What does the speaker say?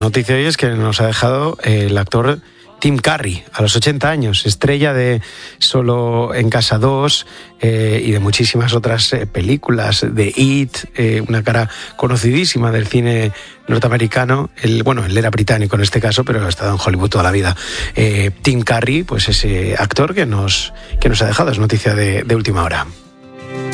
Noticia hoy es que nos ha dejado el actor Tim Curry, a los 80 años, estrella de Solo en Casa 2 y de muchísimas otras películas, de It, una cara conocidísima del cine norteamericano. Él era británico en este caso, pero ha estado en Hollywood toda la vida. Tim Curry, pues ese actor que nos ha dejado, es noticia de última hora.